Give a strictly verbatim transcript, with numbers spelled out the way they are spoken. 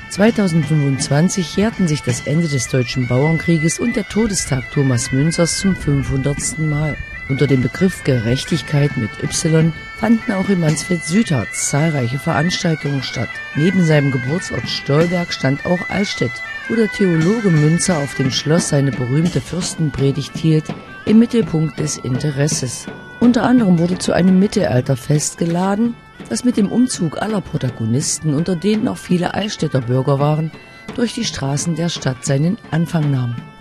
zweitausendfünfundzwanzig jährten sich das Ende des Deutschen Bauernkrieges und der Todestag Thomas Münzers zum fünfhundertsten Mal. Unter dem Begriff Gerechtigkeit mit Y fanden auch in Mansfeld-Südharz zahlreiche Veranstaltungen statt. Neben seinem Geburtsort Stolberg stand auch Allstedt, wo der Theologe Münzer auf dem Schloss seine berühmte Fürstenpredigt hielt, im Mittelpunkt des Interesses. Unter anderem wurde zu einem Mittelalterfest geladen, das mit dem Umzug aller Protagonisten, unter denen auch viele Allstädter Bürger waren, durch die Straßen der Stadt seinen Anfang nahm.